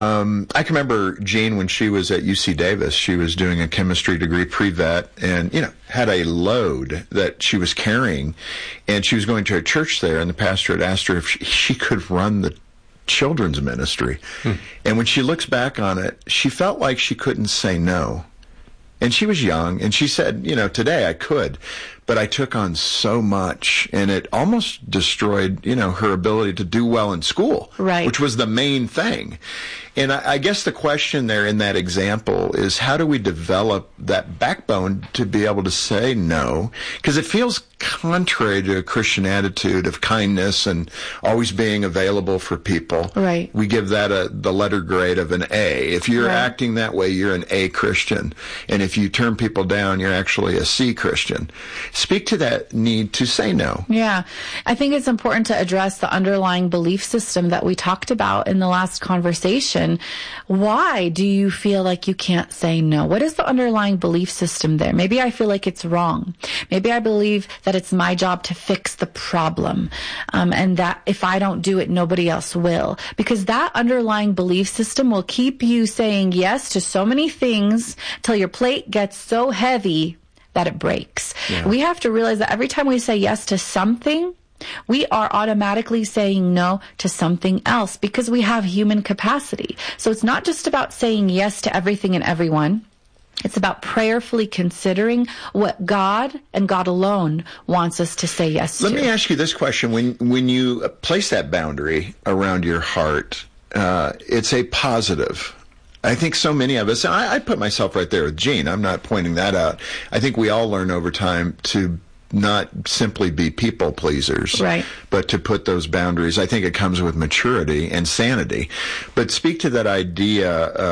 I can remember Jean when she was at UC Davis. She was doing a chemistry degree pre-vet and, had a load that she was carrying. And she was going to a church there, and the pastor had asked her if she could run the children's ministry. And when she looks back on it, she felt like she couldn't say no. And she was young, and she said, today I could, but I took on so much, and it almost destroyed, her ability to do well in school, right, which was the main thing. And I guess the question there in that example is, how do we develop that backbone to be able to say no? Because it feels contrary to a Christian attitude of kindness and always being available for people. Right. We give that the letter grade of an A. If you're acting that way, you're an A Christian. And if you turn people down, you're actually a C Christian. Speak to that need to say no. Yeah. I think it's important to address the underlying belief system that we talked about in the last conversation. Why do you feel like you can't say no? What is the underlying belief system there? Maybe I feel like it's wrong. Maybe I believe that it's my job to fix the problem, and that if I don't do it, nobody else will. Because that underlying belief system will keep you saying yes to so many things till your plate gets so heavy that it breaks. Yeah. We have to realize that every time we say yes to something, we are automatically saying no to something else because we have human capacity. So it's not just about saying yes to everything and everyone. It's about prayerfully considering what God and God alone wants us to say yes to. Let me ask you this question. When you place that boundary around your heart, it's a positive. I think so many of us, and I put myself right there with Jean. I'm not pointing that out. I think we all learn over time to not simply be people pleasers, right, but to put those boundaries. I think it comes with maturity and sanity. But speak to that idea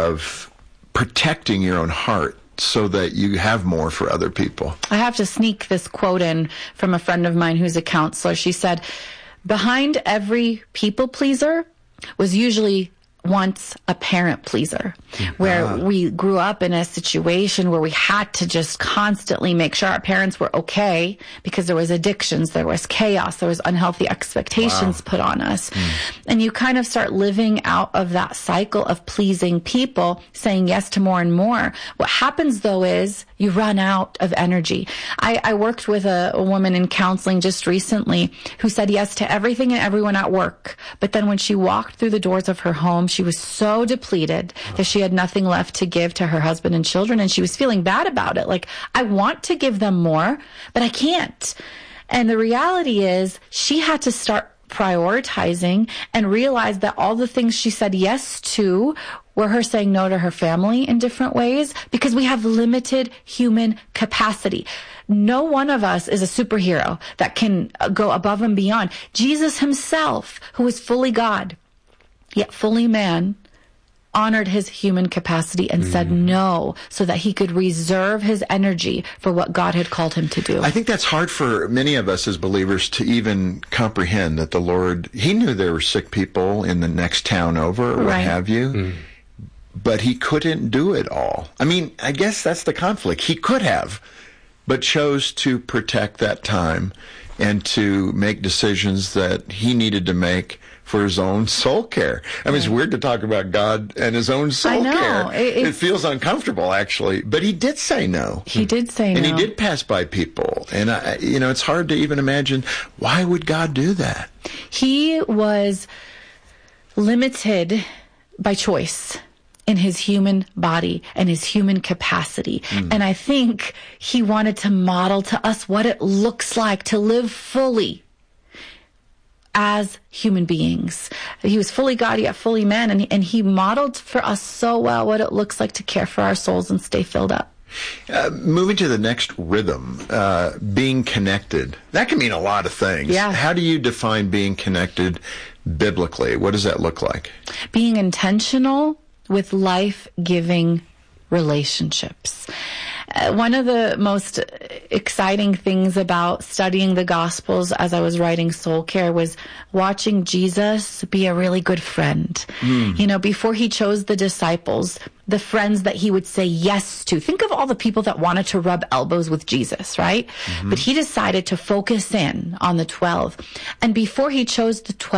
of protecting your own heart so that you have more for other people. I have to sneak this quote in from a friend of mine who's a counselor. She said, behind every people pleaser was usually once a parent pleaser, where we grew up in a situation where we had to just constantly make sure our parents were okay because there was addictions, there was chaos, there was unhealthy expectations put on us. And you kind of start living out of that cycle of pleasing people, saying yes to more and more. What happens though is you run out of energy. I worked with a woman in counseling just recently who said yes to everything and everyone at work. But then when she walked through the doors of her home, she was so depleted that she had nothing left to give to her husband and children, and she was feeling bad about it. Like, I want to give them more, but I can't. And the reality is she had to start prioritizing and realize that all the things she said yes to were her saying no to her family in different ways, because we have limited human capacity. No one of us is a superhero that can go above and beyond. Jesus himself, who is fully God, yet fully man, honored his human capacity and said no so that he could reserve his energy for what God had called him to do. I think that's hard for many of us as believers to even comprehend that the Lord, he knew there were sick people in the next town over or what have you, but he couldn't do it all. I mean, I guess that's the conflict. He could have, but chose to protect that time and to make decisions that he needed to make for his own soul care. I mean, it's weird to talk about God and his own soul care. It feels uncomfortable, actually. But he did say no. He did say no. And he did pass by people. And, it's hard to even imagine, why would God do that? He was limited by choice in his human body and his human capacity. And I think he wanted to model to us what it looks like to live fully as human beings. He was fully God, yet fully man, and he modeled for us so well what it looks like to care for our souls and stay filled up. Moving to the next rhythm, being connected. That can mean a lot of things. Yeah. How do you define being connected biblically? What does that look like? Being intentional with life-giving relationships. One of the most exciting things about studying the Gospels as I was writing Soul Care was watching Jesus be a really good friend. Before he chose the disciples, the friends that he would say yes to. Think of all the people that wanted to rub elbows with Jesus, right? But he decided to focus in on the 12. And before he chose the 12,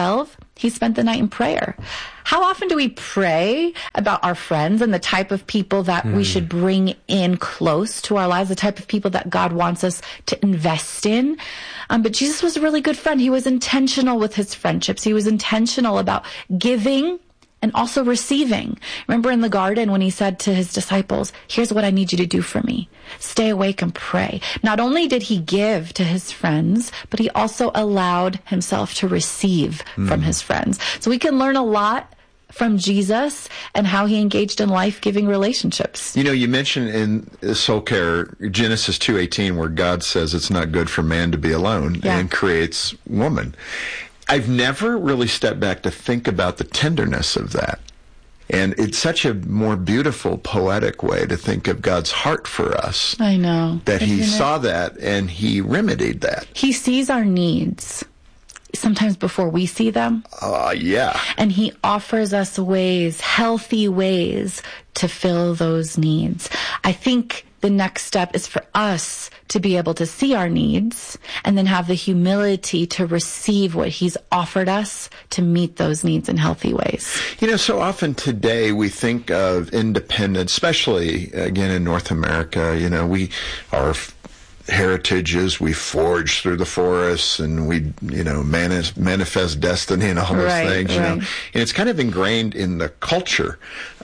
he spent the night in prayer. How often do we pray about our friends and the type of people that we should bring in close to our lives, the type of people that God wants us to invest in? But Jesus was a really good friend. He was intentional with his friendships. He was intentional about giving and also receiving. Remember in the garden when he said to his disciples, here's what I need you to do for me. Stay awake and pray. Not only did he give to his friends, but he also allowed himself to receive from his friends. So we can learn a lot from Jesus and how he engaged in life-giving relationships. You know, you mentioned in Soul Care, Genesis 2:18, where God says it's not good for man to be alone and creates woman. I've never really stepped back to think about the tenderness of that. And it's such a more beautiful, poetic way to think of God's heart for us. I know. That he saw that and he remedied that. He sees our needs sometimes before we see them. Yeah. And he offers us ways, healthy ways, to fill those needs. I think the next step is for us to be able to see our needs and then have the humility to receive what he's offered us to meet those needs in healthy ways. You know, so often today we think of independence, especially, again, in North America. You know, our heritage is we forge through the forests and we, you know, manifest destiny and all those things, you know. And it's kind of ingrained in the culture.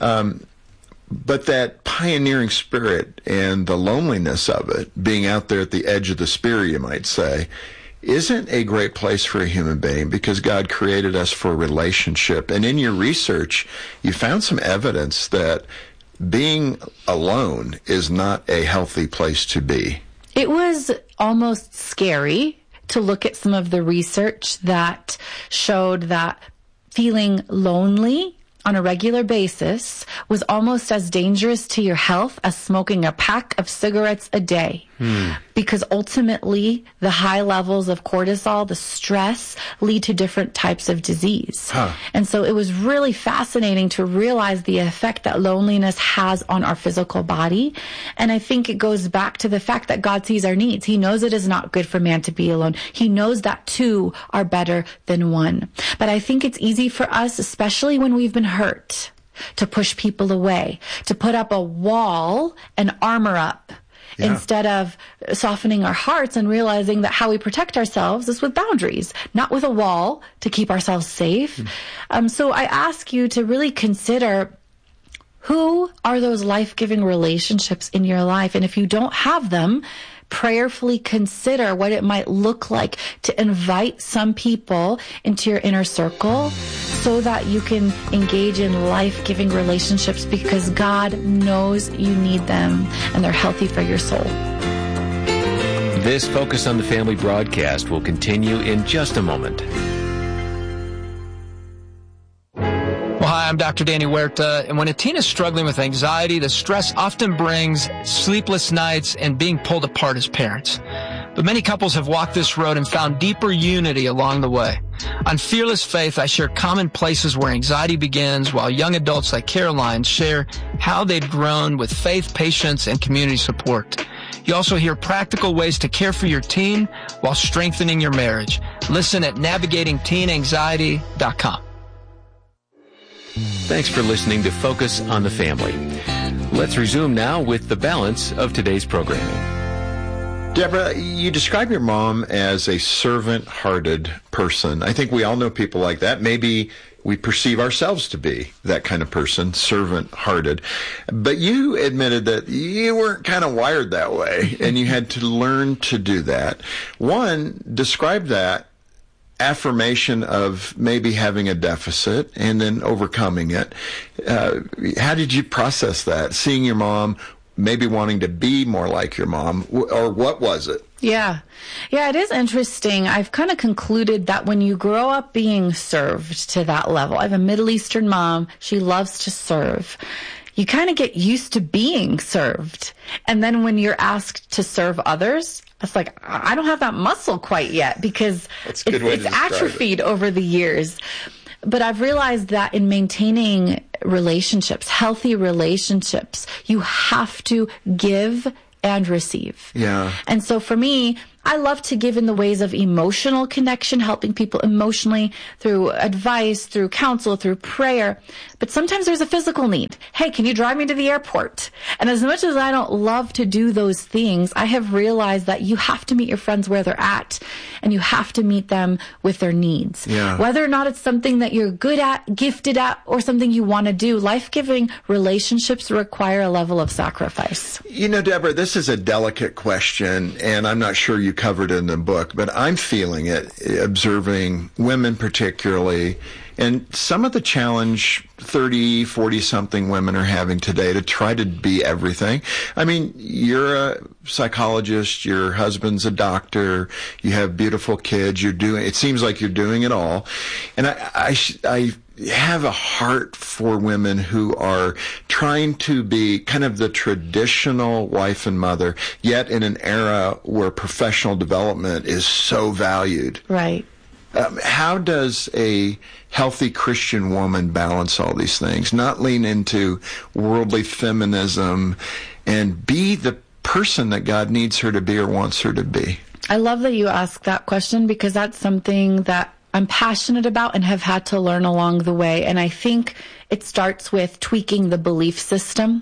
But that pioneering spirit and the loneliness of it, being out there at the edge of the spear, you might say, isn't a great place for a human being because God created us for a relationship. And in your research, you found some evidence that being alone is not a healthy place to be. It was almost scary to look at some of the research that showed that feeling lonely on a regular basis was almost as dangerous to your health as smoking a pack of cigarettes a day. Because ultimately, the high levels of cortisol, the stress, lead to different types of disease. And so it was really fascinating to realize the effect that loneliness has on our physical body. And I think it goes back to the fact that God sees our needs. He knows it is not good for man to be alone. He knows that two are better than one. But I think it's easy for us, especially when we've been hurt, to push people away, to put up a wall and armor up. Instead of softening our hearts and realizing that how we protect ourselves is with boundaries, not with a wall to keep ourselves safe. So I ask you to really consider, who are those life-giving relationships in your life? And if you don't have them, prayerfully consider what it might look like to invite some people into your inner circle so that you can engage in life-giving relationships because God knows you need them and they're healthy for your soul. This Focus on the Family broadcast will continue in just a moment. Hi, I'm Dr. Danny Huerta, and when a teen is struggling with anxiety, the stress often brings sleepless nights and being pulled apart as parents. But many couples have walked this road and found deeper unity along the way. On Fearless Faith, I share common places where anxiety begins, while young adults like Caroline share how they've grown with faith, patience, and community support. You also hear practical ways to care for your teen while strengthening your marriage. Listen at navigatingteenanxiety.com. Thanks for listening to Focus on the Family. Let's resume now with the balance of today's programming. Deborah, you describe your mom as a servant-hearted person. I think we all know people like that. Maybe we perceive ourselves to be that kind of person, servant-hearted. But you admitted that you weren't kind of wired that way, and you had to learn to do that. One, describe that affirmation of maybe having a deficit and then overcoming it. How did you process that? Seeing your mom, maybe wanting to be more like your mom, or what was it? Yeah, it is interesting. I've kind of concluded that when you grow up being served to that level, I have a Middle Eastern mom, she loves to serve. You kind of get used to being served. And then when you're asked to serve others, it's like, I don't have that muscle quite yet because it's atrophied over the years. But I've realized that in maintaining relationships, healthy relationships, you have to give and receive. Yeah. And so for me, I love to give in the ways of emotional connection, helping people emotionally through advice, through counsel, through prayer. But sometimes there's a physical need. Hey, can you drive me to the airport? And as much as I don't love to do those things, I have realized that you have to meet your friends where they're at, and you have to meet them with their needs. Yeah. Whether or not it's something that you're good at, gifted at, or something you want to do, life-giving relationships require a level of sacrifice. You know, Deborah, this is a delicate question, and I'm not sure you covered it in the book, but I'm feeling it, observing women particularly, and some of the challenge 30, 40-something women are having today to try to be everything. I mean, you're a psychologist, your husband's a doctor, you have beautiful kids, it seems like you're doing it all. And I have a heart for women who are trying to be kind of the traditional wife and mother, yet in an era where professional development is so valued. Right. How does a healthy Christian woman balance all these things? Not lean into worldly feminism and be the person that God needs her to be or wants her to be. I love that you ask that question, because that's something that I'm passionate about and have had to learn along the way. And I think it starts with tweaking the belief system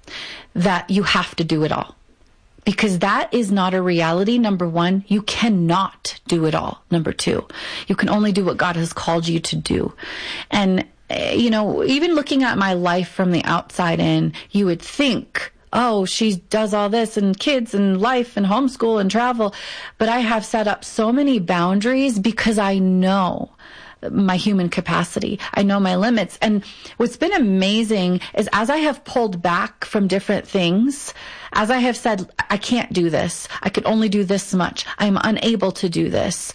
that you have to do it all. Because that is not a reality. Number one, you cannot do it all. Number two, you can only do what God has called you to do. And, you know, even looking at my life from the outside in, you would think, oh, she does all this and kids and life and homeschool and travel. But I have set up so many boundaries because I know my human capacity. I know my limits. And what's been amazing is as I have pulled back from different things, as I have said, I can't do this. I can only do this much. I'm unable to do this.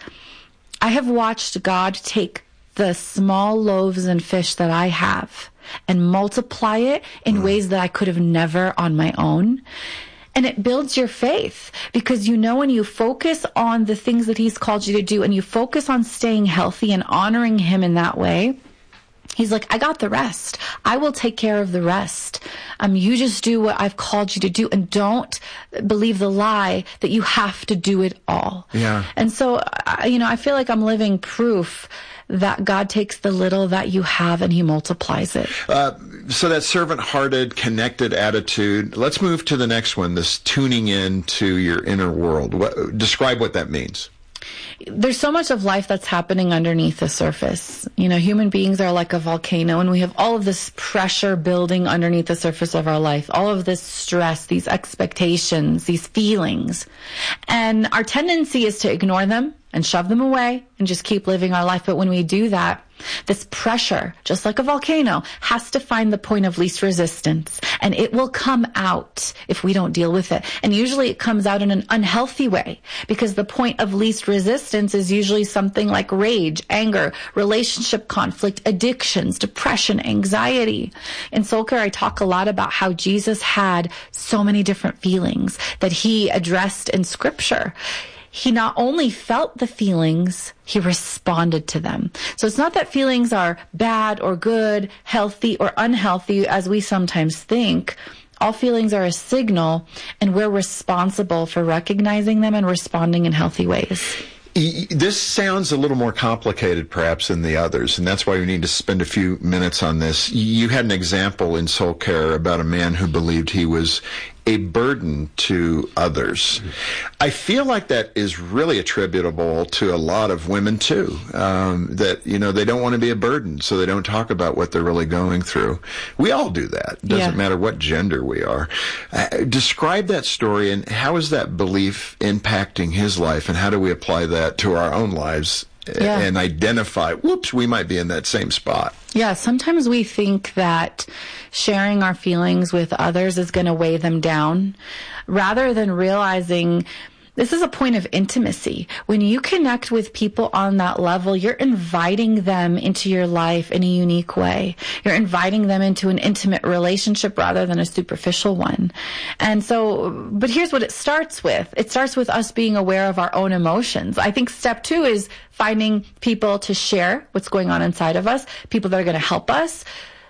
I have watched God take the small loaves and fish that I have and multiply it in ways that I could have never on my own. And it builds your faith, because you know when you focus on the things that He's called you to do and you focus on staying healthy and honoring Him in that way, He's like, I got the rest. I will take care of the rest. You just do what I've called you to do, and don't believe the lie that you have to do it all. Yeah. And so, I feel like I'm living proof that God takes the little that you have and He multiplies it. So that servant-hearted, connected attitude. Let's move to the next one, this tuning in to your inner world. Describe what that means. There's so much of life that's happening underneath the surface. Human beings are like a volcano, and we have all of this pressure building underneath the surface of our life, all of this stress, these expectations, these feelings. And our tendency is to ignore them and shove them away and just keep living our life. But when we do that, this pressure, just like a volcano, has to find the point of least resistance, and it will come out if we don't deal with it. And usually it comes out in an unhealthy way, because the point of least resistance is usually something like rage, anger, relationship conflict, addictions, depression, anxiety. In Soul Care, I talk a lot about how Jesus had so many different feelings that He addressed in Scripture. He not only felt the feelings, He responded to them. So it's not that feelings are bad or good, healthy or unhealthy, as we sometimes think. All feelings are a signal, and we're responsible for recognizing them and responding in healthy ways. This sounds a little more complicated, perhaps, than the others, and that's why we need to spend a few minutes on this. You had an example in Soul Care about a man who believed he was a burden to others. I feel like that is really attributable to a lot of women, too, that, they don't want to be a burden, so they don't talk about what they're really going through. We all do that. It doesn't matter what gender we are. Describe that story, and how is that belief impacting his life, and how do we apply that to our own lives and identify, we might be in that same spot? Yeah, sometimes we think that sharing our feelings with others is going to weigh them down, rather than realizing this is a point of intimacy. When you connect with people on that level, you're inviting them into your life in a unique way. You're inviting them into an intimate relationship rather than a superficial one. And so, but here's what it starts with. It starts with us being aware of our own emotions. I think step 2 is finding people to share what's going on inside of us, people that are going to help us.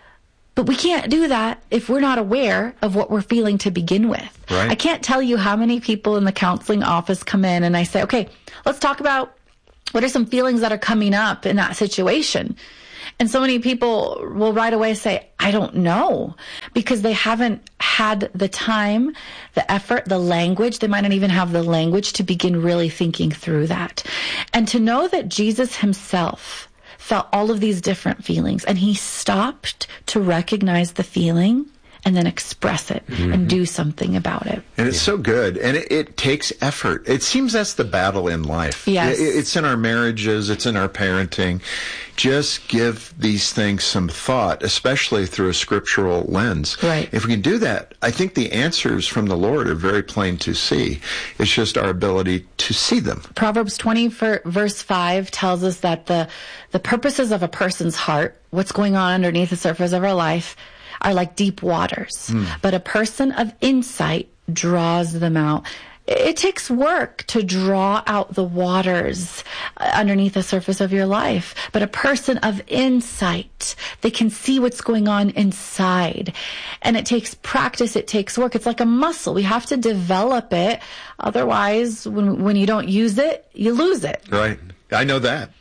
But we can't do that if we're not aware of what we're feeling to begin with. Right. I can't tell you how many people in the counseling office come in and I say, okay, let's talk about what are some feelings that are coming up in that situation. And so many people will right away say, I don't know, because they haven't had the time, the effort, the language. They might not even have the language to begin really thinking through that. And to know that Jesus himself felt all of these different feelings, and he stopped to recognize the feeling and then express it and do something about it. And it's so good. And it takes effort. It seems that's the battle in life. Yes. It's in our marriages. It's in our parenting. Just give these things some thought, especially through a scriptural lens. Right. If we can do that, I think the answers from the Lord are very plain to see. It's just our ability to see them. Proverbs 20 verse 5 tells us that the purposes of a person's heart, what's going on underneath the surface of our life, are like deep waters. But a person of insight draws them out. It takes work to draw out the waters underneath the surface of your life. But a person of insight, they can see what's going on inside. And it takes practice. It takes work. It's like a muscle. We have to develop it. Otherwise, when you don't use it, you lose it. Right. I know that.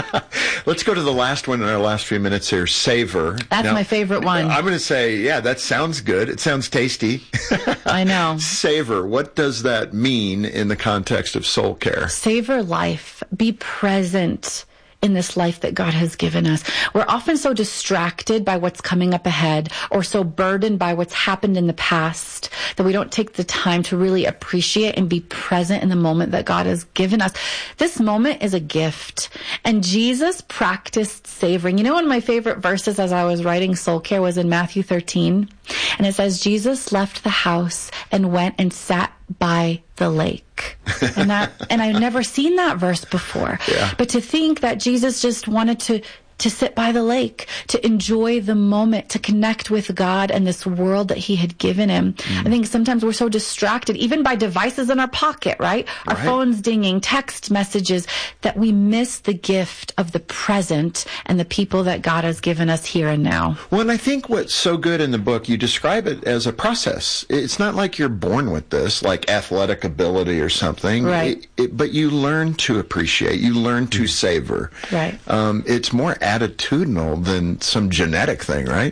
Let's go to the last one in our last few minutes here, savor. That's my favorite one. I'm going to say, yeah, that sounds good. It sounds tasty. I know. Savor. What does that mean in the context of soul care? Savor life. Be present in this life that God has given us. We're often so distracted by what's coming up ahead or so burdened by what's happened in the past that we don't take the time to really appreciate and be present in the moment that God has given us. This moment is a gift. And Jesus practiced savoring. You know, one of my favorite verses as I was writing Soul Care was in Matthew 13. And it says, Jesus left the house and went and sat by the lake. And I've never seen that verse before. Yeah. But to think that Jesus just wanted to sit by the lake, to enjoy the moment, to connect with God and this world that he had given him. I think sometimes we're so distracted, even by devices in our pocket, right? Our phones dinging, text messages, that we miss the gift of the present and the people that God has given us here and now. Well, and I think what's so good in the book, you describe it as a process. It's not like you're born with this, like athletic ability or something. Right. But you learn to appreciate. You learn to savor. Right. It's more attitudinal than some genetic thing, right?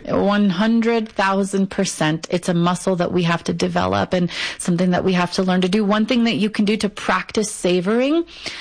100,000%. It's a muscle that we have to develop and something that we have to learn to do. One thing that you can do to practice savoring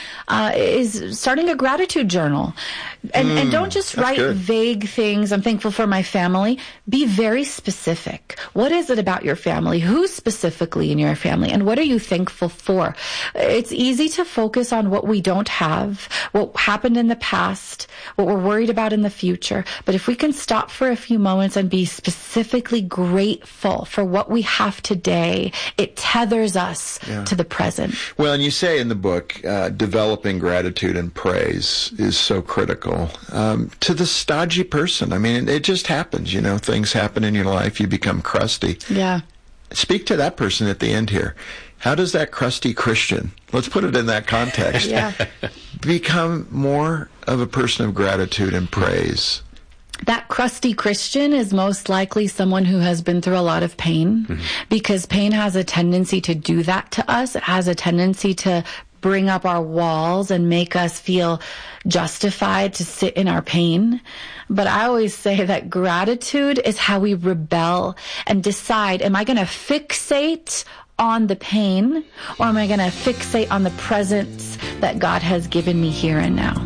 is starting a gratitude journal. And don't just write vague things. I'm thankful for my family. Be very specific. What is it about your family? Who's specifically in your family? And what are you thankful for? It's easy to focus on what we don't have, what happened in the past, what we're worried about in the future. But if we can stop for a few moments and be specifically grateful for what we have today, it tethers us to the present. Well, and you say in the book, developing gratitude and praise is so critical. To the stodgy person. I mean, it just happens, you know, things happen in your life, you become crusty. Yeah. Speak to that person at the end here. How does that crusty Christian, let's put it in that context, become more of a person of gratitude and praise? That crusty Christian is most likely someone who has been through a lot of pain, because pain has a tendency to do that to us. It has a tendency to bring up our walls and make us feel justified to sit in our pain. But I always say that gratitude is how we rebel and decide, am I going to fixate on the pain, or am I going to fixate on the presence that God has given me here and now?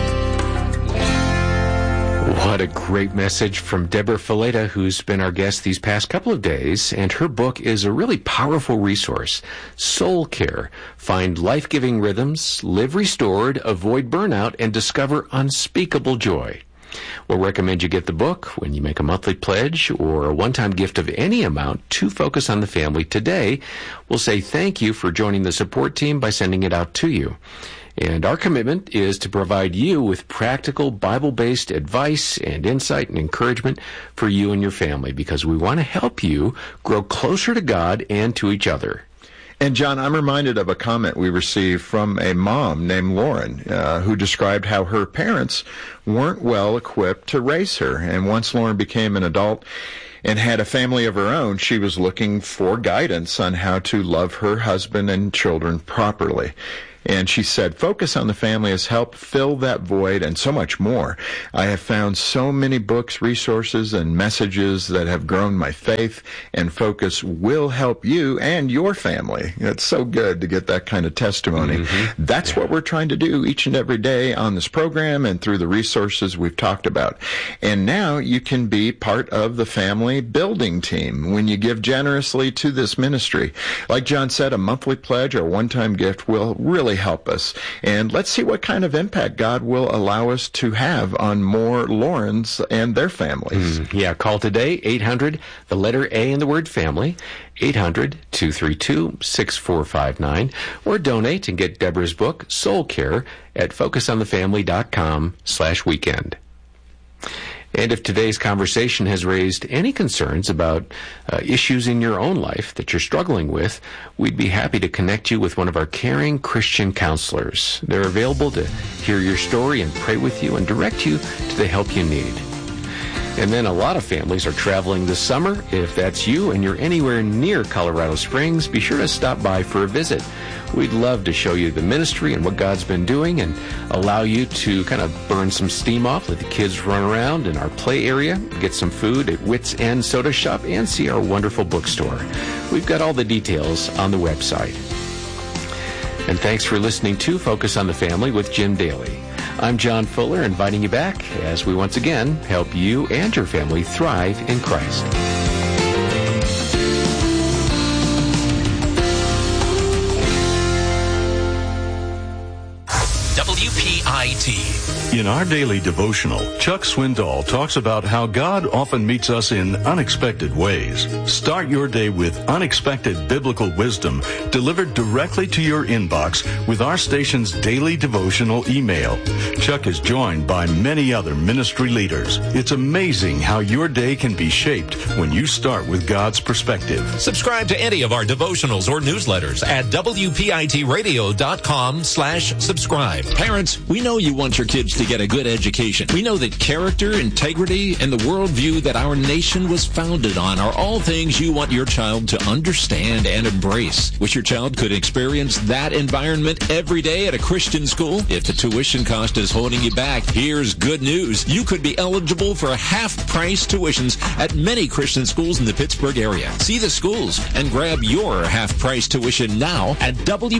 What a great message from Deborah Fileta, who's been our guest these past couple of days, and her book is a really powerful resource. Soul Care. Find life-giving rhythms, live restored, avoid burnout, and discover unspeakable joy. We'll recommend you get the book when you make a monthly pledge or a one-time gift of any amount to Focus on the Family. Today, we'll say thank you for joining the support team by sending it out to you. And our commitment is to provide you with practical Bible-based advice and insight and encouragement for you and your family, because we want to help you grow closer to God and to each other. And John, I'm reminded of a comment we received from a mom named Lauren, who described how her parents weren't well equipped to raise her. And once Lauren became an adult and had a family of her own, she was looking for guidance on how to love her husband and children properly. And she said, focus on the family has helped fill that void and so much more. I have found so many books, resources, and messages that have grown my faith, and Focus will help you and your family. It's so good to get that kind of testimony. Mm-hmm. That's what we're trying to do each and every day on this program and through the resources we've talked about. And now you can be part of the family building team when you give generously to this ministry. Like John said, a monthly pledge or one-time gift will really help us. And let's see what kind of impact God will allow us to have on more Laurens and their families. Yeah, call today, 800, the letter A in the word family, 800-232-6459, or donate and get Deborah's book, Soul Care, at focusonthefamily.com/weekend. And if today's conversation has raised any concerns about issues in your own life that you're struggling with, we'd be happy to connect you with one of our caring Christian counselors. They're available to hear your story and pray with you and direct you to the help you need. And then a lot of families are traveling this summer. If that's you and you're anywhere near Colorado Springs, be sure to stop by for a visit. We'd love to show you the ministry and what God's been doing and allow you to kind of burn some steam off, let the kids run around in our play area, get some food at Wits End Soda Shop, and see our wonderful bookstore. We've got all the details on the website. And thanks for listening to Focus on the Family with Jim Daly. I'm John Fuller, inviting you back as we once again help you and your family thrive in Christ. WPIT. In our daily devotional, Chuck Swindoll talks about how God often meets us in unexpected ways. Start your day with unexpected biblical wisdom delivered directly to your inbox with our station's daily devotional email. Chuck is joined by many other ministry leaders. It's amazing how your day can be shaped when you start with God's perspective. Subscribe to any of our devotionals or newsletters at WPITradio.com/subscribe. Parents, we know you want your kids to get a good education. We know that character, integrity, and the worldview that our nation was founded on are all things you want your child to understand and embrace. Wish your child could experience that environment every day at a Christian school? If the tuition cost is holding you back, here's good news. You could be eligible for half-price tuitions at many Christian schools in the Pittsburgh area. See the schools and grab your half-price tuition now at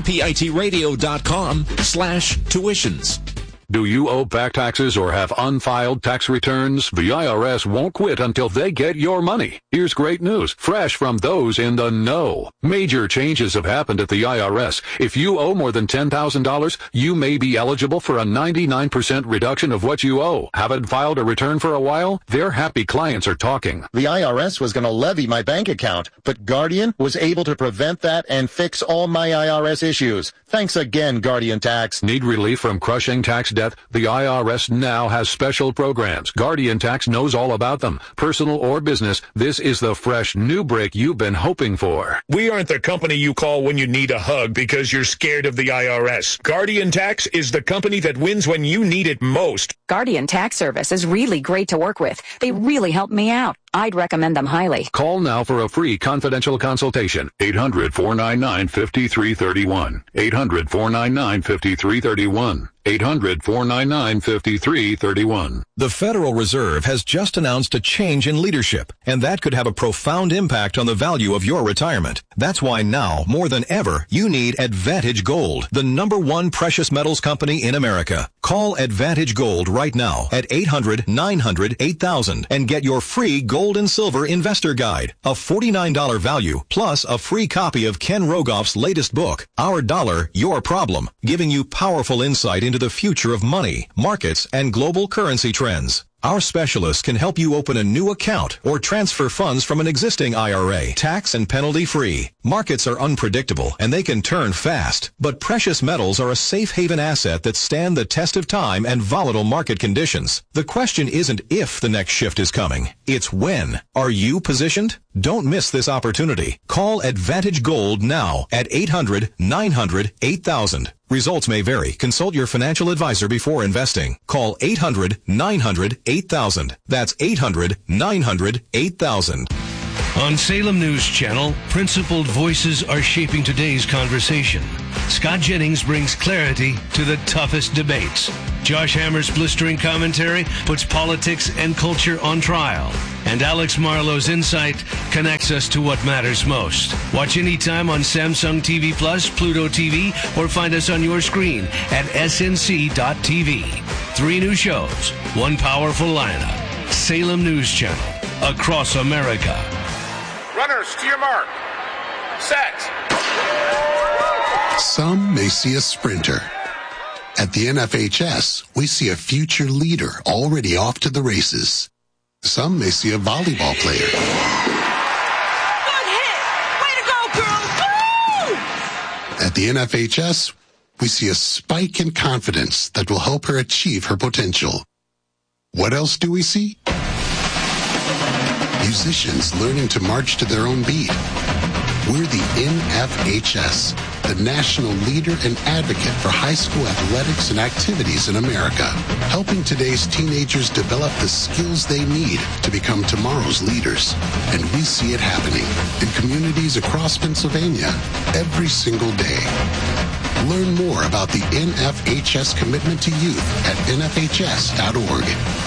WPITradio.com/tuitions. Do you owe back taxes or have unfiled tax returns? The IRS won't quit until they get your money. Here's great news, fresh from those in the know. Major changes have happened at the IRS. If you owe more than $10,000, you may be eligible for a 99% reduction of what you owe. Haven't filed a return for a while? Their happy clients are talking. The IRS was going to levy my bank account, but Guardian was able to prevent that and fix all my IRS issues. Thanks again, Guardian Tax. Need relief from crushing tax debt? The IRS now has special programs. Guardian Tax knows all about them. Personal or business, this is the fresh new break you've been hoping for. We aren't the company you call when you need a hug because you're scared of the IRS. Guardian Tax is the company that wins when you need it most. Guardian Tax Service is really great to work with. They really helped me out. I'd recommend them highly. Call now for a free confidential consultation. 800-499-5331. 800-499-5331. 800-499-5331. The Federal Reserve has just announced a change in leadership, and that could have a profound impact on the value of your retirement. That's why now, more than ever, you need Advantage Gold, the #1 precious metals company in America. Call Advantage Gold right now at 800-900-8000 and get your free Gold and Silver Investor Guide, a $49 value, plus a free copy of Ken Rogoff's latest book, Our Dollar, Your Problem, giving you powerful insight into the future of money, markets, and global currency trends. Our specialists can help you open a new account or transfer funds from an existing IRA, tax and penalty free. Markets are unpredictable and they can turn fast, but precious metals are a safe haven asset that stand the test of time and volatile market conditions. The question isn't if the next shift is coming, it's when. Are you positioned? Don't miss this opportunity. Call Advantage Gold now at 800-900-8000. Results may vary. Consult your financial advisor before investing. Call 800-900-8000. That's 800-900-8000. On Salem News Channel, principled voices are shaping today's conversation. Scott Jennings brings clarity to the toughest debates. Josh Hammer's blistering commentary puts politics and culture on trial. And Alex Marlowe's insight connects us to what matters most. Watch anytime on Samsung TV Plus, Pluto TV, or find us on your screen at snc.tv. 3 new shows, 1 powerful lineup. Salem News Channel, across America. Runners, to your mark. Set. Some may see a sprinter. At the NFHS, we see a future leader already off to the races. Some may see a volleyball player. Good hit! Way to go, girl! Woo! At the NFHS, we see a spike in confidence that will help her achieve her potential. What else do we see? Musicians learning to march to their own beat. We're the NFHS, the national leader and advocate for high school athletics and activities in America, helping today's teenagers develop the skills they need to become tomorrow's leaders. And we see it happening in communities across Pennsylvania every single day. Learn more about the NFHS commitment to youth at nfhs.org.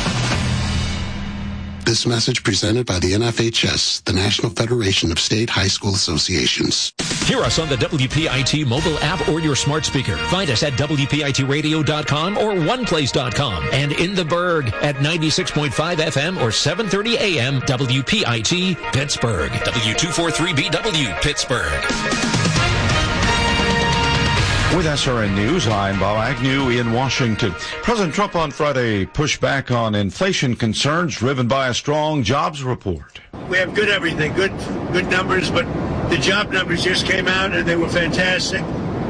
This message presented by the NFHS, the National Federation of State High School Associations. Hear us on the WPIT mobile app or your smart speaker. Find us at WPITradio.com or OnePlace.com. And in the Berg at 96.5 FM or 730 AM, WPIT Pittsburgh. W243BW Pittsburgh. With SRN News, I'm Bob Agnew in Washington. President Trump on Friday pushed back on inflation concerns driven by a strong jobs report. We have good everything, good numbers, but the job numbers just came out and they were fantastic,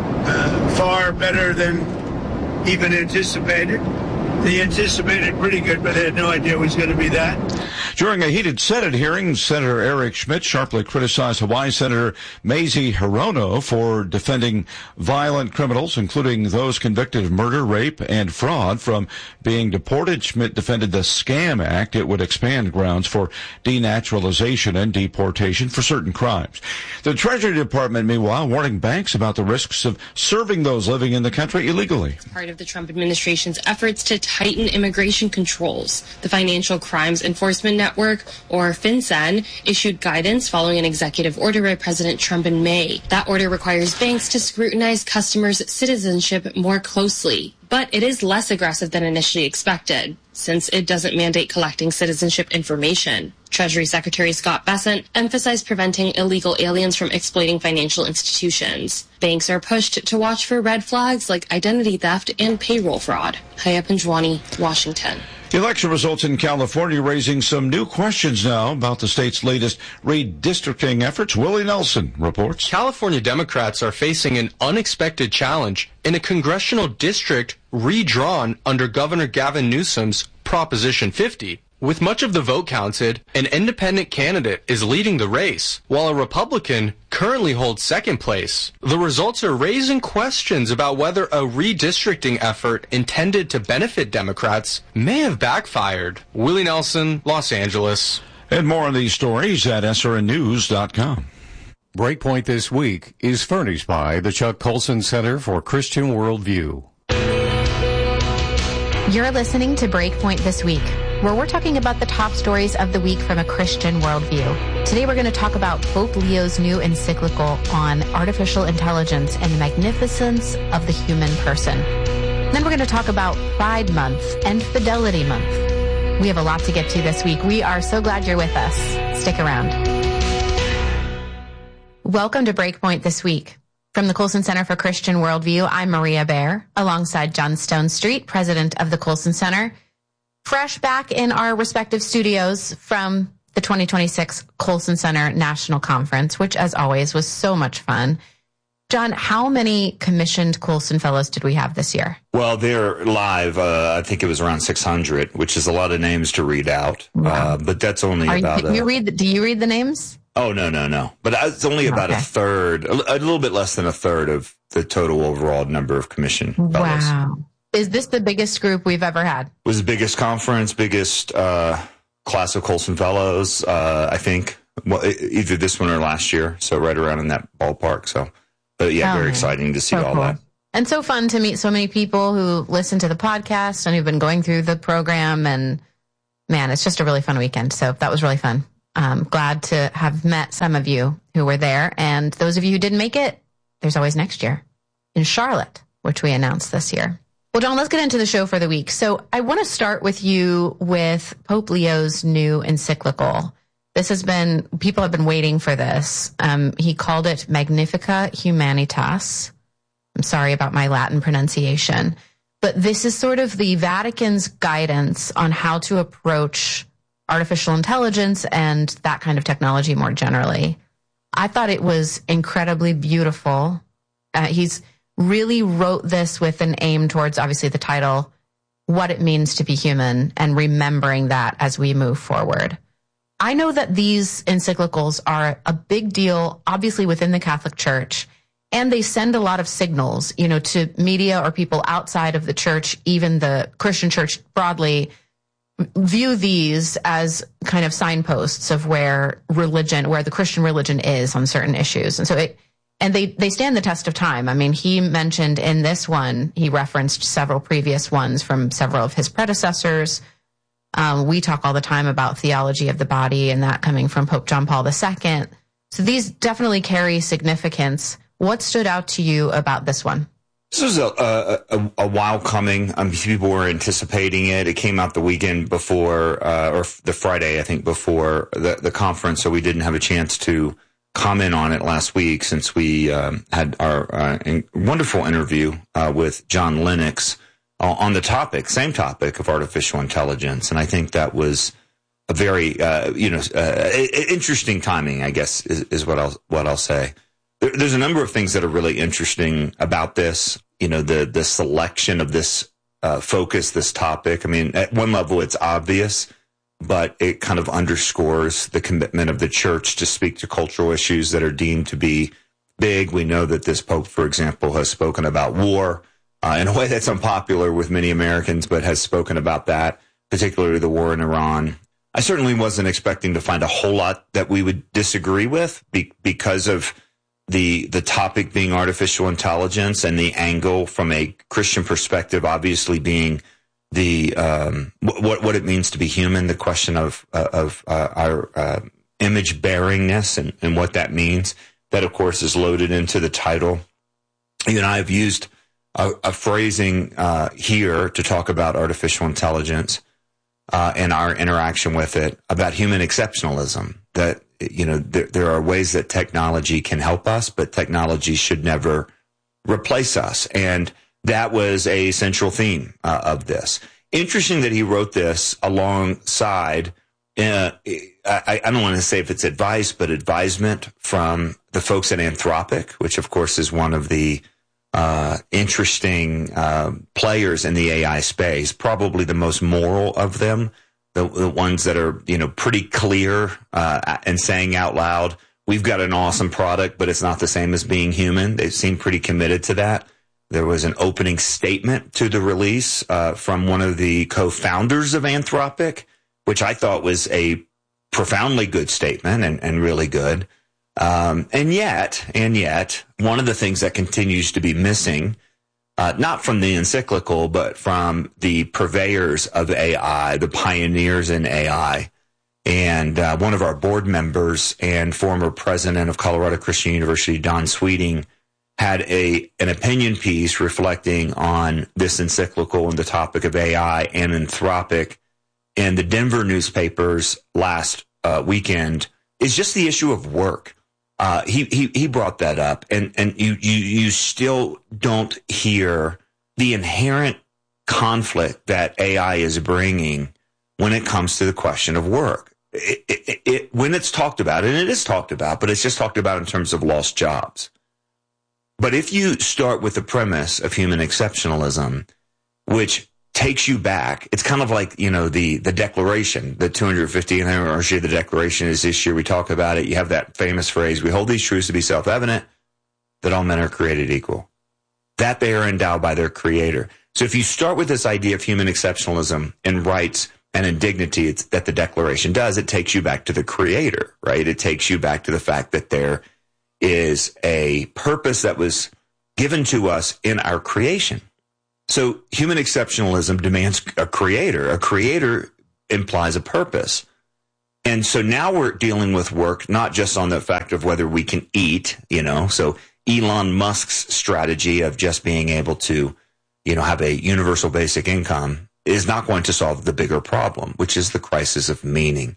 far better than even anticipated. They anticipated pretty good, but they had no idea it was going to be that. During a heated Senate hearing, Senator Eric Schmidt sharply criticized Hawaii Senator Mazie Hirono for defending violent criminals, including those convicted of murder, rape, and fraud, from being deported. Schmidt defended the SCAM Act. It would expand grounds for denaturalization and deportation for certain crimes. The Treasury Department, meanwhile, warning banks about the risks of serving those living in the country illegally. Part of the Trump administration's efforts to tighten immigration controls. The Financial Crimes Enforcement Network, or FinCEN, issued guidance following an executive order by President Trump in May. That order requires banks to scrutinize customers' citizenship more closely. But it is less aggressive than initially expected, since it doesn't mandate collecting citizenship information. Treasury Secretary Scott Bessent emphasized preventing illegal aliens from exploiting financial institutions. Banks are pushed to watch for red flags like identity theft and payroll fraud. Haya Panjwani, Washington. Election results in California raising some new questions now about the state's latest redistricting efforts. Willie Nelson reports. California Democrats are facing an unexpected challenge in a congressional district redrawn under Governor Gavin Newsom's Proposition 50. With much of the vote counted, an independent candidate is leading the race, while a Republican currently holds second place. The results are raising questions about whether a redistricting effort intended to benefit Democrats may have backfired. Willie Nelson, Los Angeles. And more on these stories at srnnews.com. Breakpoint this week is furnished by the Chuck Colson Center for Christian Worldview. You're listening to Breakpoint This Week, where we're talking about the top stories of the week from a Christian worldview. Today we're going to talk about Pope Leo's new encyclical on artificial intelligence and the magnificence of the human person. Then we're going to talk about Pride Month and Fidelity Month. We have a lot to get to this week. We are so glad you're with us. Stick around. Welcome to Breakpoint This Week. From the Colson Center for Christian Worldview, I'm Maria Baer, alongside John Stone Street, president of the Colson Center. Fresh back in our respective studios from the 2026 Colson Center National Conference, which, as always, was so much fun. John, how many commissioned Colson Fellows did we have this year? Well, they're live. I think it was around 600, which is a lot of names to read out. Wow. But that's only Do you read the names? Oh, no. But it's only about a third, a little bit less than a third of the total overall number of commissioned fellows. Wow. Is this the biggest group we've ever had? It was the biggest conference, biggest class of Colson Fellows, I think. Well, either this one or last year, so right around in that ballpark. So, but yeah, very exciting to see all that. And so fun to meet so many people who listen to the podcast and who've been going through the program. And man, it's just a really fun weekend. So that was really fun. Glad to have met some of you who were there. And those of you who didn't make it, there's always next year in Charlotte, which we announced this year. Well, John, let's get into the show for the week. So I want to start with you with Pope Leo's new encyclical. People have been waiting for this. He called it Magnificat Humanitas. I'm sorry about my Latin pronunciation, but this is sort of the Vatican's guidance on how to approach artificial intelligence and that kind of technology more generally. I thought it was incredibly beautiful. He's really wrote this with an aim towards, obviously, the title, what it means to be human, and remembering that as we move forward. I know that these encyclicals are a big deal, obviously, within the Catholic Church, and they send a lot of signals, to media or people outside of the church, even the Christian church broadly, view these as kind of signposts of where the Christian religion is on certain issues. And so they stand the test of time. I mean, he mentioned in this one, he referenced several previous ones from several of his predecessors. We talk all the time about theology of the body and that coming from Pope John Paul II. So these definitely carry significance. What stood out to you about this one? This was a while coming. People were anticipating it. It came out the weekend before, or the Friday, I think, before the conference, so we didn't have a chance to comment on it last week since we had our wonderful interview with John Lennox on the same topic of artificial intelligence. And I think that was a very, interesting timing, I guess, is what I'll say. There's a number of things that are really interesting about this, the selection of this focus, this topic. I mean, at one level, it's obvious, but it kind of underscores the commitment of the church to speak to cultural issues that are deemed to be big. We know that this Pope, for example, has spoken about war in a way that's unpopular with many Americans, but has spoken about that, particularly the war in Iran. I certainly wasn't expecting to find a whole lot that we would disagree with because of the topic being artificial intelligence and the angle from a Christian perspective, obviously being the what it means to be human, the question of our image bearingness and what that means. That, of course, is loaded into the title. You and I have used a phrasing here to talk about artificial intelligence and our interaction with it, about human exceptionalism. That there are ways that technology can help us, but technology should never replace us. And that was a central theme of this. Interesting that he wrote this alongside, I don't want to say if it's advice, but advisement from the folks at Anthropic, which of course is one of the interesting players in the AI space, probably the most moral of them. The ones that are, pretty clear and saying out loud, we've got an awesome product, but it's not the same as being human. They seem pretty committed to that. There was an opening statement to the release from one of the co-founders of Anthropic, which I thought was a profoundly good statement and really good. And yet, one of the things that continues to be missing, not from the encyclical, but from the purveyors of AI, the pioneers in AI. And one of our board members and former president of Colorado Christian University, Don Sweeting, had an opinion piece reflecting on this encyclical and the topic of AI and Anthropic in the Denver newspapers last weekend. Is just the issue of work. He brought that up, and you still don't hear the inherent conflict that AI is bringing when it comes to the question of work. When it's talked about, and it is talked about, but it's just talked about in terms of lost jobs. But if you start with the premise of human exceptionalism, which takes you back. It's kind of like, the Declaration, the 250th anniversary of the Declaration is this year. We talk about it. You have that famous phrase, we hold these truths to be self-evident, that all men are created equal, that they are endowed by their Creator. So if you start with this idea of human exceptionalism in rights and in dignity, it's that the Declaration does, it takes you back to the Creator, right? It takes you back to the fact that there is a purpose that was given to us in our creation. So human exceptionalism demands a creator. A creator implies a purpose. And so now we're dealing with work, not just on the fact of whether we can eat, so Elon Musk's strategy of just being able to, have a universal basic income is not going to solve the bigger problem, which is the crisis of meaning,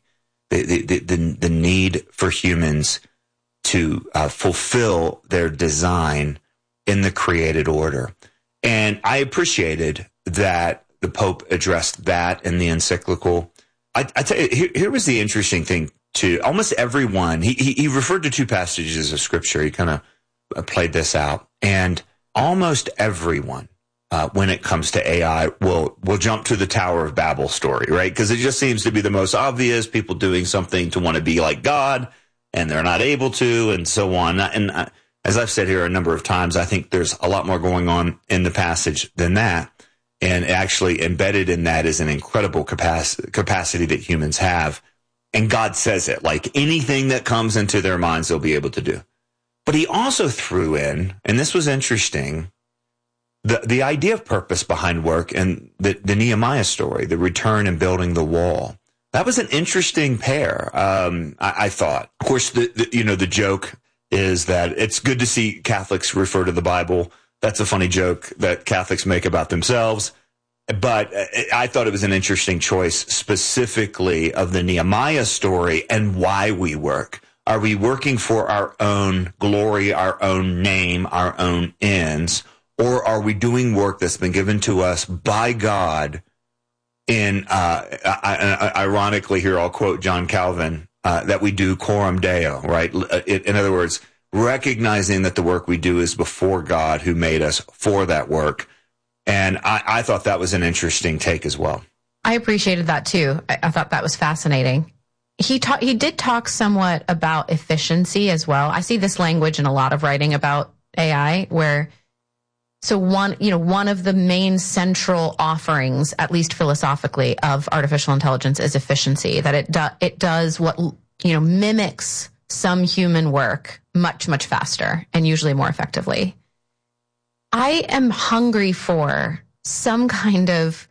the need for humans to fulfill their design in the created order. And I appreciated that the Pope addressed that in the encyclical. I tell you, here was the interesting thing too. Almost everyone, he referred to two passages of Scripture. He kind of played this out. And almost everyone, when it comes to AI, will jump to the Tower of Babel story, right? Because it just seems to be the most obvious, people doing something to want to be like God, and they're not able to, and so on. And as I've said here a number of times, I think there's a lot more going on in the passage than that. And actually embedded in that is an incredible capacity that humans have. And God says it, like anything that comes into their minds, they'll be able to do. But he also threw in, and this was interesting, the idea of purpose behind work and the Nehemiah story, the return and building the wall. That was an interesting pair, I thought. Of course, the joke is that it's good to see Catholics refer to the Bible. That's a funny joke that Catholics make about themselves. But I thought it was an interesting choice specifically of the Nehemiah story and why we work. Are we working for our own glory, our own name, our own ends? Or are we doing work that's been given to us by God in, ironically here, I'll quote John Calvin, that we do coram Deo, right? In other words, recognizing that the work we do is before God who made us for that work. And I thought that was an interesting take as well. I appreciated that too. I thought that was fascinating. He did talk somewhat about efficiency as well. I see this language in a lot of writing about AI where, so one of the main central offerings, at least philosophically, of artificial intelligence is efficiency, that it does what, mimics some human work much, much faster and usually more effectively. I am hungry for some kind of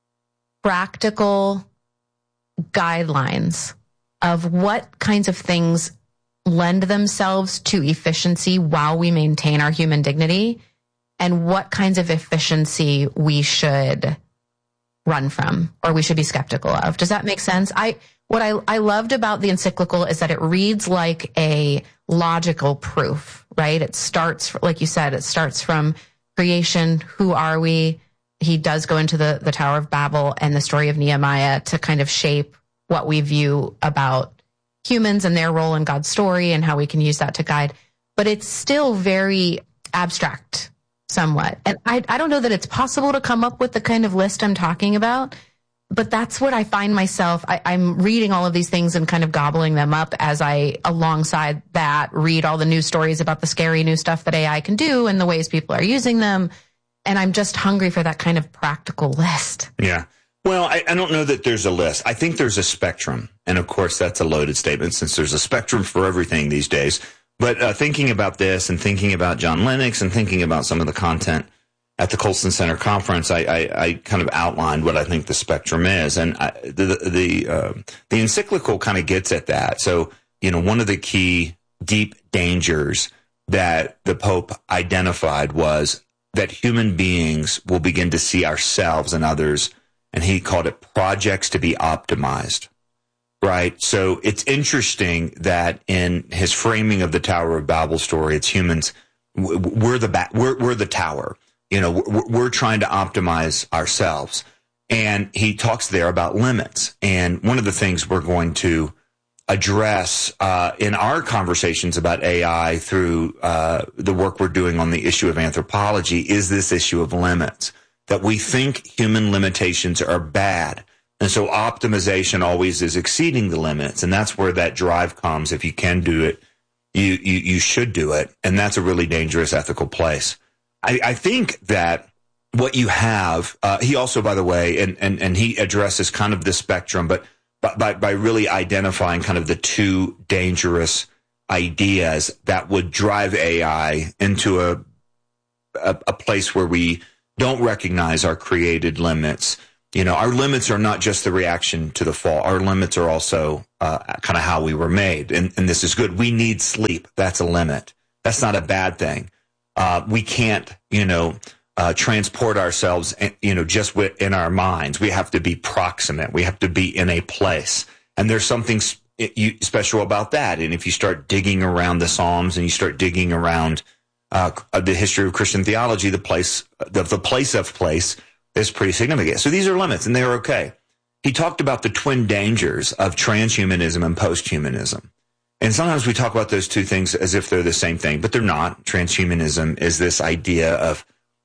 practical guidelines of what kinds of things lend themselves to efficiency while we maintain our human dignity and what kinds of efficiency we should run from or we should be skeptical of. Does that make sense? What I loved about the encyclical is that it reads like a logical proof, right? It starts, like you said, it starts from creation. Who are we? He does go into the Tower of Babel and the story of Nehemiah to kind of shape what we view about humans and their role in God's story and how we can use that to guide. But it's still very abstract somewhat. And I don't know that it's possible to come up with the kind of list I'm talking about, but that's what I find myself. I'm reading all of these things and kind of gobbling them up as I, alongside that, read all the news stories about the scary new stuff that AI can do and the ways people are using them. And I'm just hungry for that kind of practical list. Yeah. Well, I don't know that there's a list. I think there's a spectrum. And of course, that's a loaded statement since there's a spectrum for everything these days. But thinking about this and thinking about John Lennox and thinking about some of the content at the Colson Center conference, I kind of outlined what I think the spectrum is. And the encyclical kind of gets at that. So, one of the key deep dangers that the Pope identified was that human beings will begin to see ourselves and others, and he called it projects to be optimized. Right. So it's interesting that in his framing of the Tower of Babel story, it's humans. We're the tower. We're trying to optimize ourselves. And he talks there about limits. And one of the things we're going to address in our conversations about AI through the work we're doing on the issue of anthropology is this issue of limits. that we think human limitations are bad. And so optimization always is exceeding the limits. And that's where that drive comes. If you can do it, you should do it. And that's a really dangerous ethical place. I think that what you have, he also, by the way, and he addresses kind of the spectrum, but by really identifying kind of the two dangerous ideas that would drive AI into a place where we don't recognize our created limits. You know, our limits are not just the reaction to the fall. Our limits are also kind of how we were made. And this is good. We need sleep. That's a limit. That's not a bad thing. We can't, transport ourselves, just in our minds. We have to be proximate. We have to be in a place. And there's something special about that. And if you start digging around the Psalms and you start digging around the history of Christian theology, the place of place is pretty significant. So these are limits, and they're okay. He talked about the twin dangers of transhumanism and posthumanism. And sometimes we talk about those two things as if they're the same thing, but they're not. Transhumanism is this idea of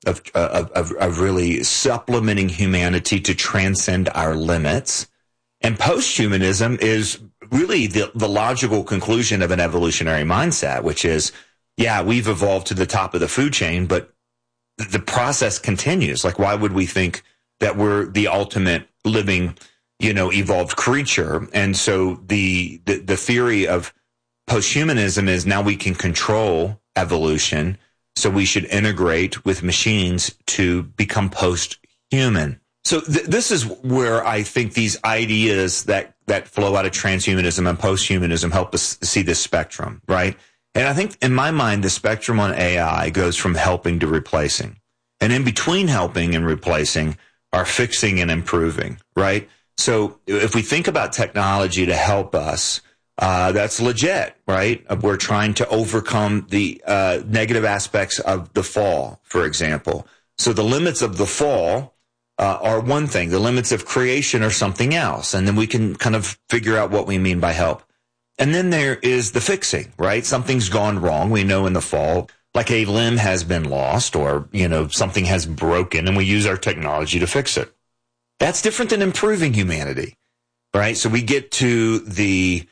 really supplementing humanity to transcend our limits. And posthumanism is really the logical conclusion of an evolutionary mindset, which is, yeah, we've evolved to the top of the food chain, but the process continues. Like, why would we think that we're the ultimate living, evolved creature? And so the theory of posthumanism is now we can control evolution, so we should integrate with machines to become post-human. So this is where I think these ideas that flow out of transhumanism and posthumanism help us see this spectrum, right? And I think in my mind, the spectrum on AI goes from helping to replacing. And in between helping and replacing are fixing and improving, right? So if we think about technology to help us, that's legit, right? We're trying to overcome the negative aspects of the fall, for example. So the limits of the fall are one thing. The limits of creation are something else. And then we can kind of figure out what we mean by help. And then there is the fixing, right? Something's gone wrong. We know in the fall, like a limb has been lost or, something has broken, and we use our technology to fix it. That's different than improving humanity, right? So we get to the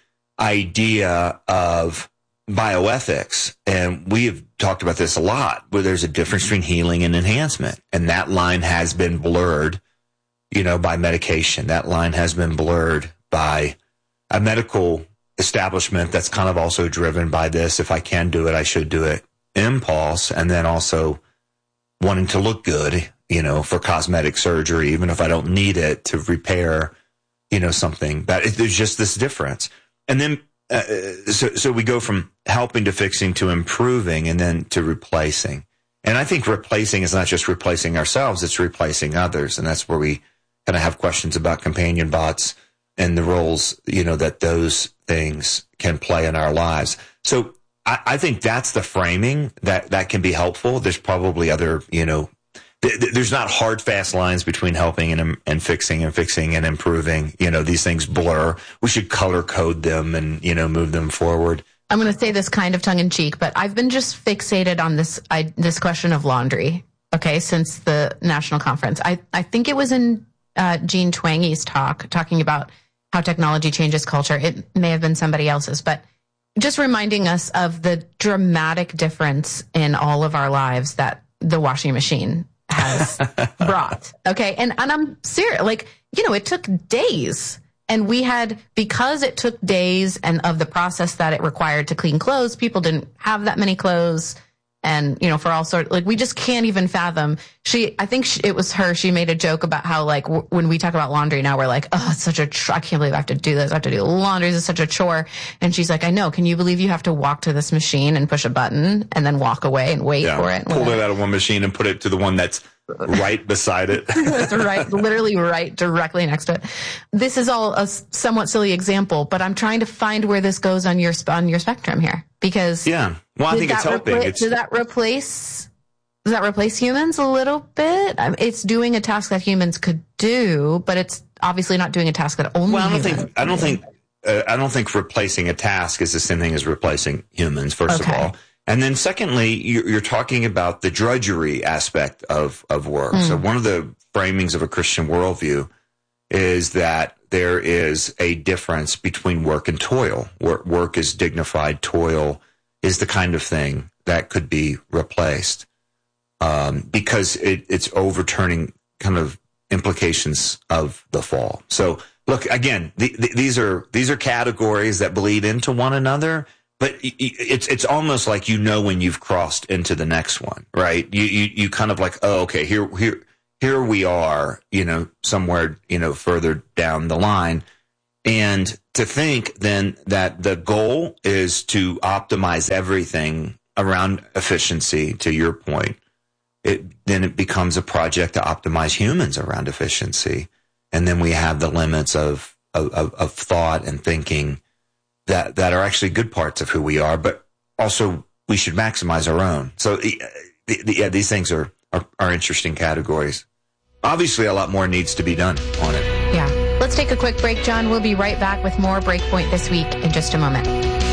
idea of bioethics, and we have talked about this a lot, where there's a difference between healing and enhancement. And that line has been blurred, by medication. That line has been blurred by a medical establishment that's kind of also driven by this, if I can do it, I should do it, impulse, and then also wanting to look good, for cosmetic surgery, even if I don't need it to repair, something. But there's just this difference. And then, so we go from helping to fixing to improving and then to replacing. And I think replacing is not just replacing ourselves, it's replacing others. And that's where we kind of have questions about companion bots and the roles, that those things can play in our lives. So I think that's the framing that can be helpful. There's probably other, there's not hard, fast lines between helping and fixing and improving. These things blur. We should color code them and, move them forward. I'm going to say this kind of tongue in cheek, but I've been just fixated on this question of laundry. Okay. Since the national conference, I think it was in Jean Twangy's talking about how technology changes culture. It may have been somebody else's, but just reminding us of the dramatic difference in all of our lives that the washing machine has brought. Okay. And I'm serious. Like, it took days, and because it took days and of the process that it required to clean clothes, people didn't have that many clothes. And, for all sorts, like, we just can't even fathom. I think it was her, she made a joke about how, like, when we talk about laundry now, we're like, oh, it's such a I can't believe I have to do this. I have to do laundry. This is such a chore. And she's like, I know. Can you believe you have to walk to this machine and push a button and then walk away and wait for it? Pull it out of one machine and put it to the one that's right beside it. That's right. Literally right directly next to it. This is all a somewhat silly example, but I'm trying to find where this goes on your spectrum here, because I think it's helping. Does that replace humans a little bit? It's doing a task that humans could do, but it's obviously not doing a task that only humans. I don't think replacing a task is the same thing as replacing humans. First of all, And then secondly, you're talking about the drudgery aspect of work. So one of the framings of a Christian worldview is that there is a difference between work and toil. Work is dignified, toil is the kind of thing that could be replaced, because it's overturning kind of implications of the fall. So look, again, these are categories that bleed into one another, but it's almost like when you've crossed into the next one, right? You kind of like, oh, okay, here we are, somewhere, further down the line. And to think then that the goal is to optimize everything around efficiency, to your point, then it becomes a project to optimize humans around efficiency. And then we have the limits of thought and thinking that are actually good parts of who we are, but also we should maximize our own. So these things are interesting categories. Obviously, a lot more needs to be done on it. Yeah. Let's take a quick break, John. We'll be right back with more Breakpoint This Week in just a moment.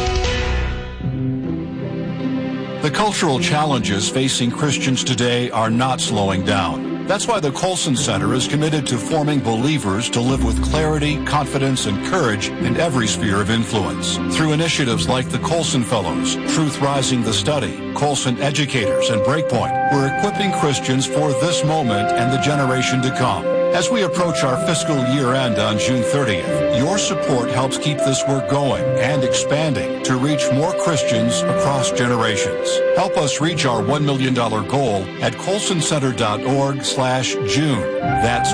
The cultural challenges facing Christians today are not slowing down. That's why the Colson Center is committed to forming believers to live with clarity, confidence, and courage in every sphere of influence. Through initiatives like the Colson Fellows, Truth Rising the Study, Colson Educators, and Breakpoint, we're equipping Christians for this moment and the generation to come. As we approach our fiscal year end on June 30th, your support helps keep this work going and expanding to reach more Christians across generations. Help us reach our $1 million goal at colsoncenter.org/June. That's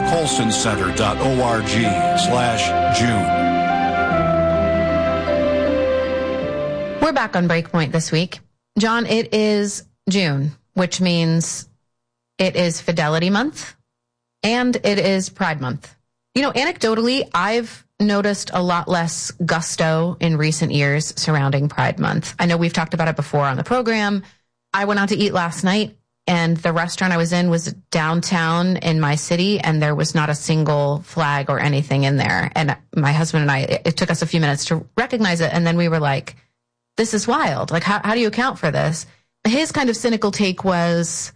colsoncenter.org/June. We're back on Breakpoint this week. John, it is June, which means it is Fidelity Month. And it is Pride Month. Anecdotally, I've noticed a lot less gusto in recent years surrounding Pride Month. I know we've talked about it before on the program. I went out to eat last night, and the restaurant I was in was downtown in my city, and there was not a single flag or anything in there. And my husband and I, it took us a few minutes to recognize it, and then we were like, this is wild. Like, how do you account for this? His kind of cynical take was,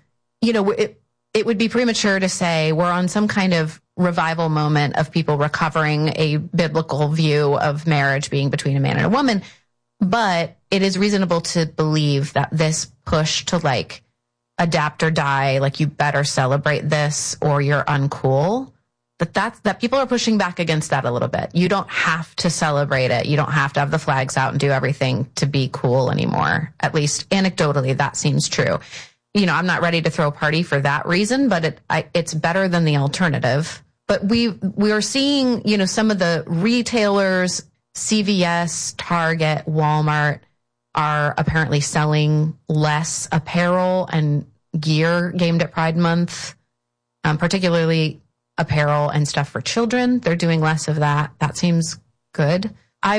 it would be premature to say we're on some kind of revival moment of people recovering a biblical view of marriage being between a man and a woman. But it is reasonable to believe that this push to adapt or die, you better celebrate this or you're uncool, that people are pushing back against that a little bit. You don't have to celebrate it. You don't have to have the flags out and do everything to be cool anymore. At least anecdotally, that seems true. I'm not ready to throw a party for that reason, but it's better than the alternative. But we are seeing, some of the retailers, CVS, Target, Walmart, are apparently selling less apparel and gear aimed at Pride Month, particularly apparel and stuff for children. They're doing less of that. That seems good.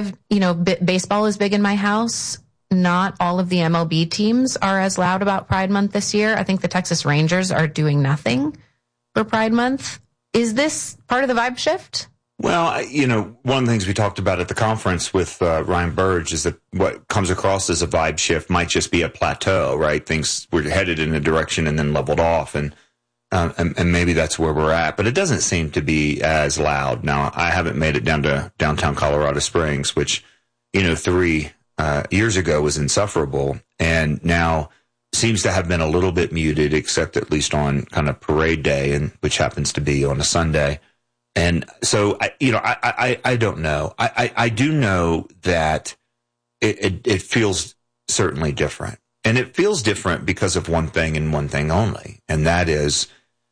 Baseball is big in my house. Not all of the MLB teams are as loud about Pride Month this year. I think the Texas Rangers are doing nothing for Pride Month. Is this part of the vibe shift? Well, one of the things we talked about at the conference with Ryan Burge is that what comes across as a vibe shift might just be a plateau, right? Things were headed in a direction and then leveled off, and maybe that's where we're at. But it doesn't seem to be as loud. Now, I haven't made it down to downtown Colorado Springs, which, 3 years ago was insufferable, and now seems to have been a little bit muted, except at least on kind of parade day, and which happens to be on a Sunday. And so, I don't know. I do know that it feels certainly different, and it feels different because of one thing and one thing only, and that is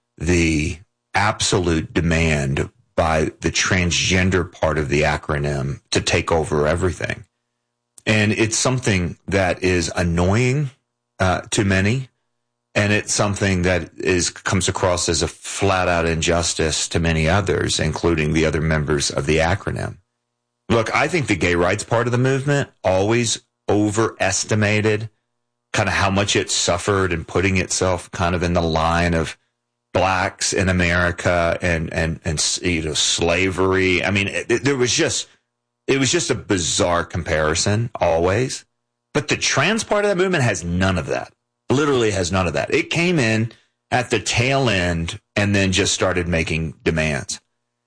the absolute demand by the transgender part of the acronym to take over everything. And it's something that is annoying to many, and it's something that comes across as a flat-out injustice to many others, including the other members of the acronym. Look, I think the gay rights part of the movement always overestimated kind of how much it suffered and putting itself kind of in the line of blacks in America and slavery. I mean, it was just a bizarre comparison always. But the trans part of that movement has none of that. Literally has none of that. It came in at the tail end and then just started making demands.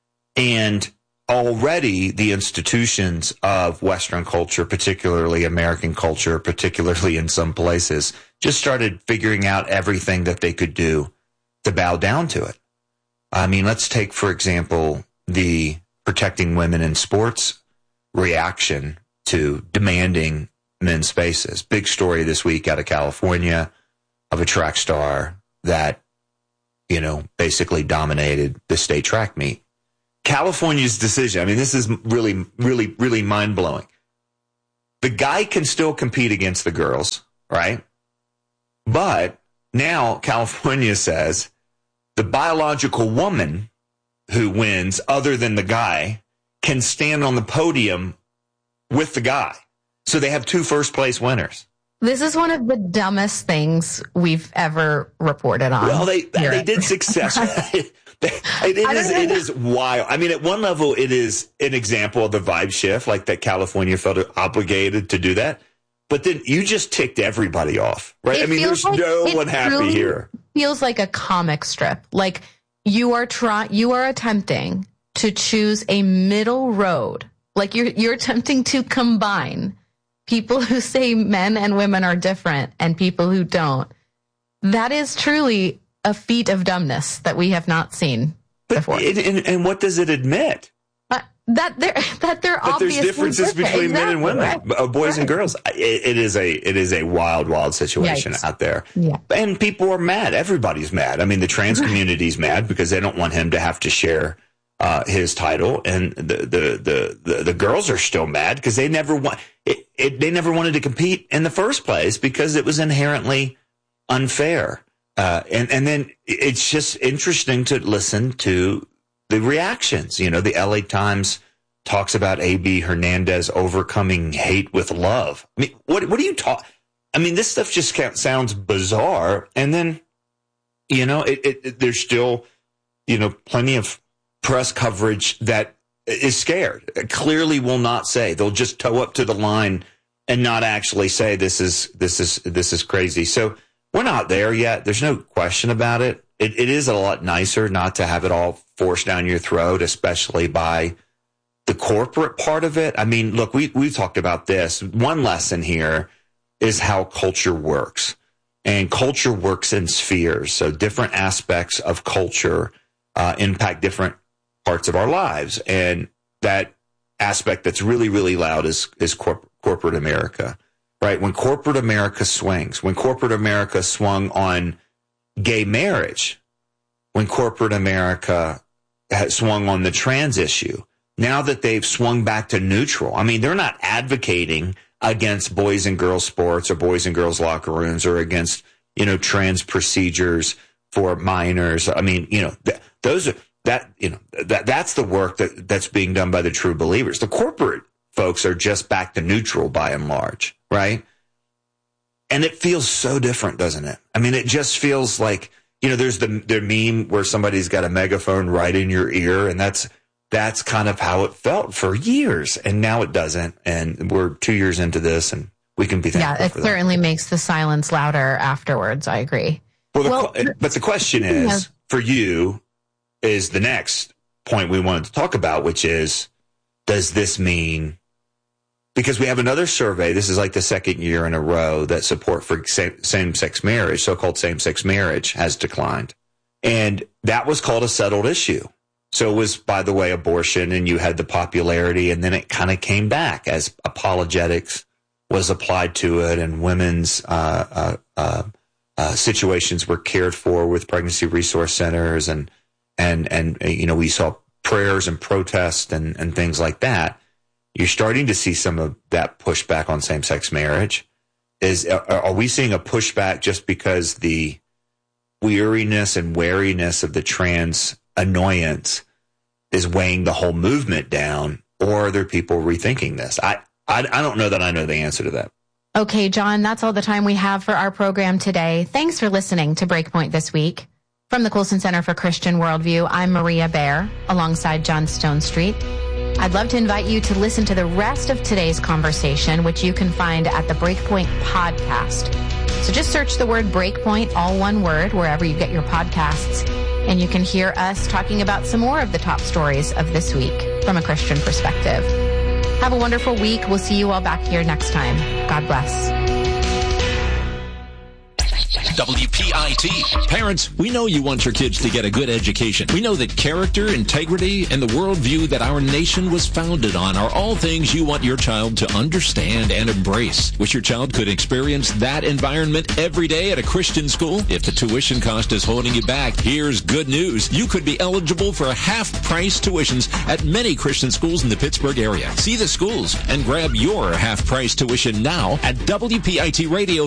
And already the institutions of Western culture, particularly American culture, particularly in some places, just started figuring out everything that they could do to bow down to it. I mean, let's take, for example, the protecting women in sports reaction to demanding men's spaces. Big story this week out of California of a track star that, basically dominated the state track meet. California's decision, I mean, this is really, really, really mind-blowing. The guy can still compete against the girls, right? But now California says the biological woman who wins, other than the guy, can stand on the podium with the guy. So they have 2 first-place winners. This is one of the dumbest things we've ever reported on. Well, they did successfully. It is wild. I mean, at one level, it is an example of the vibe shift, like that California felt obligated to do that. But then you just ticked everybody off, right? I mean, there's no one happy here. Feels like a comic strip. Like you are attempting to choose a middle road. Like you're attempting to combine people who say men and women are different and people who don't. That is truly a feat of dumbness that we have not seen before. And what does it admit? That they're but there's differences between men and women, boys and girls. It is a wild situation out there. Yeah. And people are mad. Everybody's mad. I mean, the trans community's mad because they don't want him to have to share his title, and the girls are still mad because they never wanted to compete in the first place because it was inherently unfair. And then it's just interesting to listen to the reactions. The LA Times talks about A.B. Hernandez overcoming hate with love. I mean, what do you talk? I mean, this stuff just sounds bizarre. And then, there's still, plenty of press coverage that is scared. Clearly will not say. They'll just toe up to the line and not actually say this is crazy. So we're not there yet. There's no question about it. It is a lot nicer not to have it all forced down your throat, especially by the corporate part of it. I mean, look, we've talked about this. One lesson here is how culture works. And culture works in spheres. So different aspects of culture impact different parts of our lives. And that aspect that's really, really loud is corporate America, right? When corporate America swings, when corporate America swung on gay marriage, when corporate America has swung on the trans issue, now that they've swung back to neutral, I mean, they're not advocating against boys and girls sports or boys and girls locker rooms or against, trans procedures for minors. I mean, that's the work that's being done by the true believers. The corporate folks are just back to neutral by and large, right? And it feels so different, doesn't it? I mean, it just feels like, there's the meme where somebody's got a megaphone right in your ear, and that's kind of how it felt for years, and now it doesn't. And we're 2 years into this, and we can be thankful for that. Yeah, it certainly makes the silence louder afterwards. I agree. But the question is, for you, is the next point we wanted to talk about, which is, does this mean, because we have another survey, this is like the second year in a row that support for same-sex marriage, so-called same-sex marriage, has declined. And that was called a settled issue. So it was, by the way, abortion, and you had the popularity, and then it kind of came back as apologetics was applied to it, and women's situations were cared for with pregnancy resource centers, and we saw prayers and protests and things like that. You're starting to see some of that pushback on same-sex marriage. Are we seeing a pushback just because the weariness and wariness of the trans annoyance is weighing the whole movement down, or are there people rethinking this? I don't know that I know the answer to that. Okay, John, that's all the time we have for our program today. Thanks for listening to Breakpoint this week. From the Colson Center for Christian Worldview, I'm Maria Bear, alongside John Stonestreet. I'd love to invite you to listen to the rest of today's conversation, which you can find at the Breakpoint podcast. So just search the word Breakpoint, all one word, wherever you get your podcasts, and you can hear us talking about some more of the top stories of this week from a Christian perspective. Have a wonderful week. We'll see you all back here next time. God bless. WPIT. Parents, we know you want your kids to get a good education. We know that character, integrity, and the worldview that our nation was founded on are all things you want your child to understand and embrace. Wish your child could experience that environment every day at a Christian school? If the tuition cost is holding you back, here's good news. You could be eligible for half-price tuitions at many Christian schools in the Pittsburgh area. See the schools and grab your half-price tuition now at WPIT Radio.